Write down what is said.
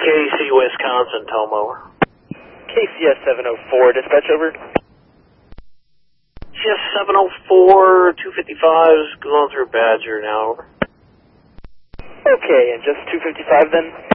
KC, Wisconsin, Tom, over. KCS 704, dispatch over. KCS 704, 255's going through Badger now, over. Okay, and just 255 then?